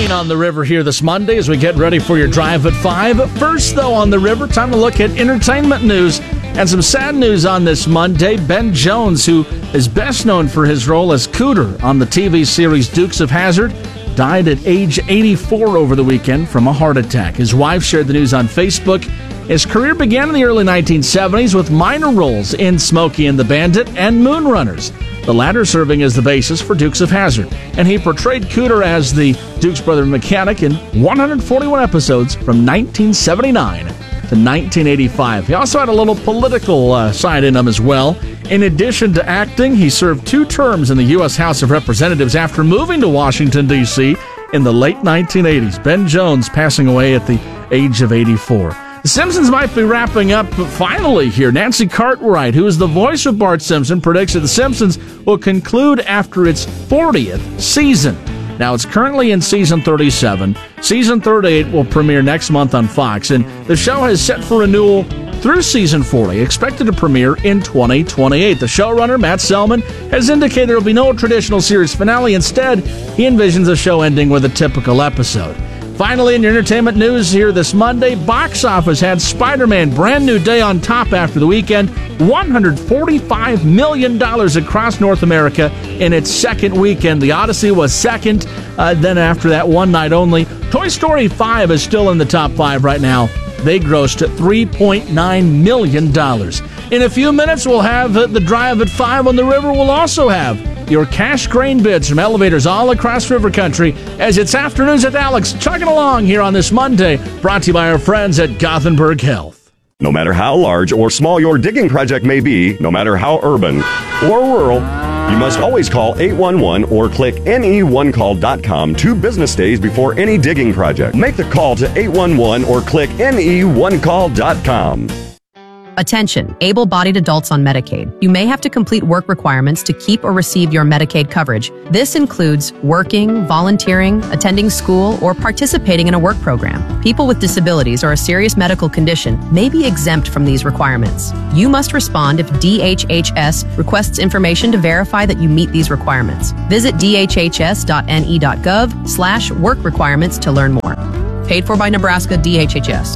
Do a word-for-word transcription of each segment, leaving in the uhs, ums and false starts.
rain on the river here this Monday as we get ready for your drive at five. First, though, on the river, time to look at entertainment news and some sad news on this Monday. Ben Jones, who is best known for his role as Cooter on the T V series Dukes of Hazzard, died at age eighty-four over the weekend from a heart attack. His wife shared the news on Facebook. His career began in the early nineteen seventies with minor roles in Smokey and the Bandit and Moonrunners, the latter serving as the basis for Dukes of Hazzard. And he portrayed Cooter as the Duke's brother mechanic in one hundred forty-one episodes from nineteen seventy-nine to nineteen eighty-five. He also had a little political uh, side in him as well. In addition to acting, he served two terms in the U S House of Representatives after moving to Washington, D C in the late nineteen eighties. Ben Jones passing away at the age of eighty-four. The Simpsons might be wrapping up finally here. Nancy Cartwright, who is the voice of Bart Simpson, predicts that The Simpsons will conclude after its fortieth season. Now, it's currently in season thirty-seven. Season thirty-eight will premiere next month on Fox, and the show has set for renewal through season forty, expected to premiere in twenty twenty-eight. The showrunner, Matt Selman, has indicated there will be no traditional series finale. Instead, he envisions the show ending with a typical episode. Finally, in your entertainment news here this Monday, box office had Spider-Man Brand New Day on top after the weekend. one hundred forty-five million dollars across North America in its second weekend. The Odyssey was second. Uh, then after that, one night only. Toy Story five is still in the top five right now. They grossed three point nine million dollars. In a few minutes, we'll have uh, the drive at five on the river. We'll also have your cash grain bids from elevators all across river country as it's Afternoons with Alex, chugging along here on this Monday, brought to you by our friends at Gothenburg Health. No matter how large or small your digging project may be, no matter how urban or rural, you must always call eight one one or click N E one call dot com two business days before any digging project. Make the call to eight one one or click N E one call dot com. Attention, able-bodied adults on Medicaid. You may have to complete work requirements to keep or receive your Medicaid coverage. This includes working, volunteering, attending school, or participating in a work program. People with disabilities or a serious medical condition may be exempt from these requirements. You must respond if D H H S requests information to verify that you meet these requirements. Visit D H H S dot N E dot gov slash work requirements to learn more. Paid for by Nebraska D H H S.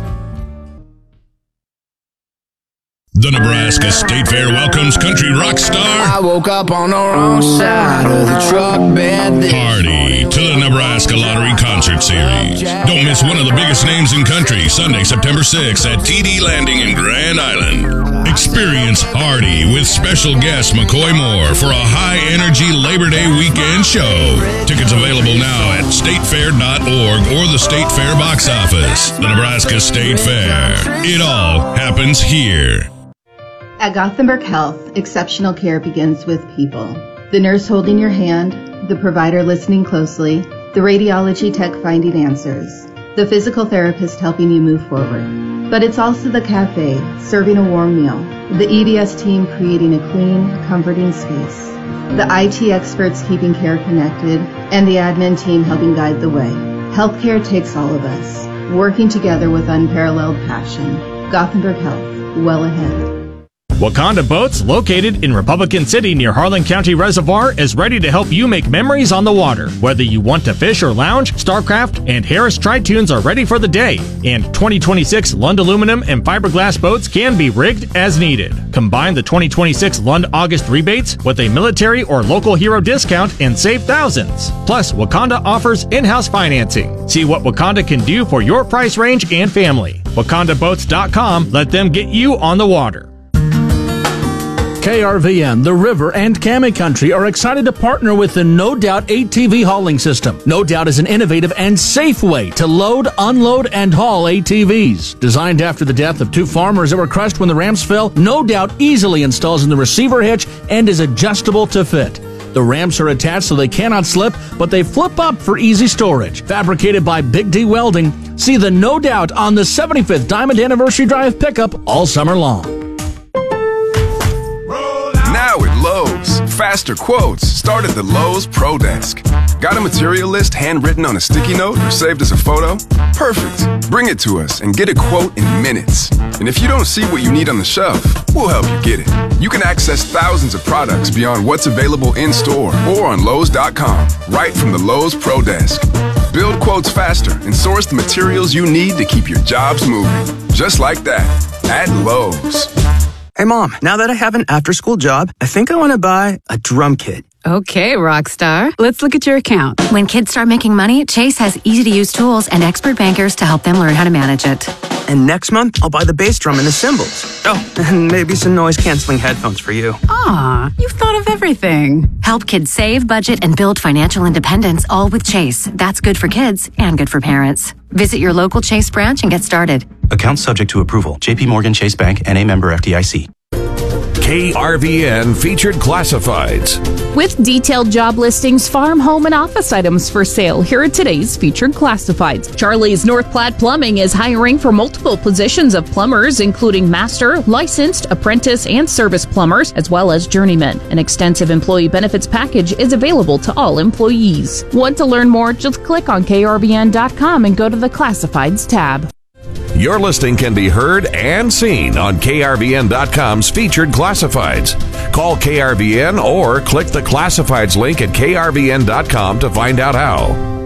The Nebraska State Fair welcomes country rock star I woke up on the wrong side of the truck bed. Hardy to the Nebraska Lottery Concert Series. Don't miss one of the biggest names in country, Sunday, September sixth at T D Landing in Grand Island. Experience Hardy with special guest McCoy Moore for a high-energy Labor Day weekend show. Tickets available now at state fair dot org or the State Fair box office. The Nebraska State Fair. It all happens here. At Gothenburg Health, exceptional care begins with people. The nurse holding your hand, the provider listening closely, the radiology tech finding answers, the physical therapist helping you move forward. But it's also the cafe, serving a warm meal, the E D S team creating a clean, comforting space, the I T experts keeping care connected, and the admin team helping guide the way. Healthcare takes all of us, working together with unparalleled passion. Gothenburg Health, well ahead. Wakanda Boats, located in Republican City near Harlan County Reservoir, is ready to help you make memories on the water. Whether you want to fish or lounge, StarCraft and Harris Tri-Tunes are ready for the day. And twenty twenty-six Lund aluminum and fiberglass boats can be rigged as needed. Combine the twenty twenty-six Lund August rebates with a military or local hero discount and save thousands. Plus, Wakanda offers in-house financing. See what Wakanda can do for your price range and family. Wakanda Boats dot com. Let them get you on the water. K R V N, The River, and Cami Country are excited to partner with the No Doubt A T V hauling system. No Doubt is an innovative and safe way to load, unload, and haul A T Vs. Designed after the death of two farmers that were crushed when the ramps fell, No Doubt easily installs in the receiver hitch and is adjustable to fit. The ramps are attached so they cannot slip, but they flip up for easy storage. Fabricated by Big D Welding, see the No Doubt on the seventy-fifth Diamond Anniversary Drive pickup all summer long. Now at Lowe's, faster quotes start at the Lowe's Pro Desk. Got a material list handwritten on a sticky note or saved as a photo? Perfect. Bring it to us and get a quote in minutes. And if you don't see what you need on the shelf, we'll help you get it. You can access thousands of products beyond what's available in-store or on Lowe's dot com, right from the Lowe's Pro Desk. Build quotes faster and source the materials you need to keep your jobs moving. Just like that, at Lowe's. Hey, Mom, now that I have an after-school job, I think I want to buy a drum kit. Okay, Rockstar. Let's look at your account. When kids start making money, Chase has easy-to-use tools and expert bankers to help them learn how to manage it. And next month, I'll buy the bass drum and the cymbals. Oh, and maybe some noise-canceling headphones for you. Aw, you've thought of everything. Help kids save, budget, and build financial independence, all with Chase. That's good for kids and good for parents. Visit your local Chase branch and get started. Account subject to approval. J P Morgan Chase Bank, N A member F D I C. K R V N Featured Classifieds. With detailed job listings, farm, home, and office items for sale, here are today's Featured Classifieds. Charlie's North Platte Plumbing is hiring for multiple positions of plumbers, including master, licensed, apprentice, and service plumbers, as well as journeymen. An extensive employee benefits package is available to all employees. Want to learn more? Just click on K R V N dot com and go to the Classifieds tab. Your listing can be heard and seen on K R V N dot com's Featured Classifieds. Call K R V N or click the Classifieds link at K R V N dot com to find out how.